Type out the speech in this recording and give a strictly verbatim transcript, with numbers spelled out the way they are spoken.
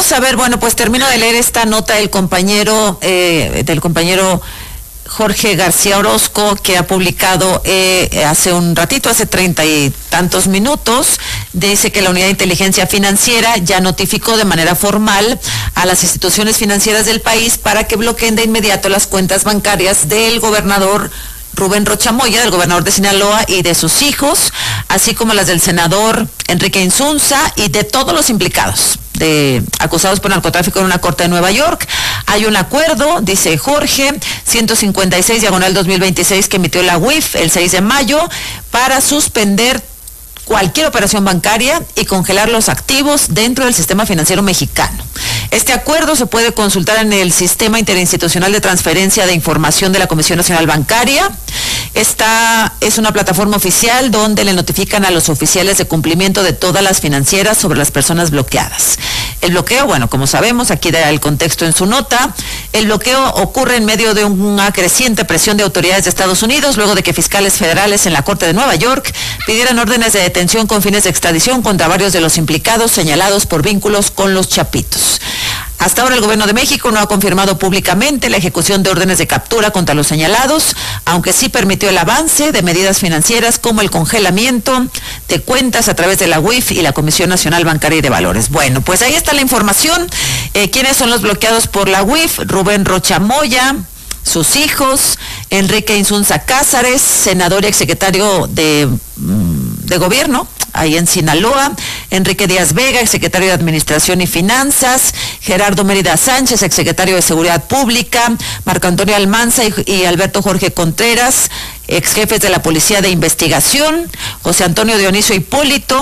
Vamos a ver, bueno, pues termino de leer esta nota del compañero, eh, del compañero Jorge García Orozco, que ha publicado eh, hace un ratito, hace treinta y tantos minutos. Dice que la Unidad de Inteligencia Financiera ya notificó de manera formal a las instituciones financieras del país para que bloqueen de inmediato las cuentas bancarias del gobernador Rubén Rocha Moya, del gobernador de Sinaloa, y de sus hijos, así como las del senador Enrique Insunza y de todos los implicados, de acusados por narcotráfico en una corte de Nueva York. Hay un acuerdo, dice Jorge, ciento cincuenta y seis diagonal dos mil veintiséis, que emitió la U I F el seis de mayo para suspender cualquier operación bancaria y congelar los activos dentro del sistema financiero mexicano. Este acuerdo se puede consultar en el Sistema Interinstitucional de Transferencia de Información de la Comisión Nacional Bancaria. Esta es una plataforma oficial donde le notifican a los oficiales de cumplimiento de todas las financieras sobre las personas bloqueadas. El bloqueo, bueno, como sabemos, aquí da el contexto en su nota, el bloqueo ocurre en medio de una creciente presión de autoridades de Estados Unidos, luego de que fiscales federales en la Corte de Nueva York pidieran órdenes de detención con fines de extradición contra varios de los implicados señalados por vínculos con los Chapitos. Hasta ahora el gobierno de México no ha confirmado públicamente la ejecución de órdenes de captura contra los señalados, aunque sí permitió el avance de medidas financieras como el congelamiento de cuentas a través de la U I F y la Comisión Nacional Bancaria y de Valores. Bueno, pues ahí está la información. Eh, ¿Quiénes son los bloqueados por la U I F? Rubén Rocha Moya, sus hijos, Enrique Insunza Cázares, senador y exsecretario de, de gobierno, ahí en Sinaloa, Enrique Díaz Vega, exsecretario de Administración y Finanzas, Gerardo Mérida Sánchez, exsecretario de Seguridad Pública, Marco Antonio Almanza y, y Alberto Jorge Contreras, exjefes de la Policía de Investigación, José Antonio Dionisio Hipólito,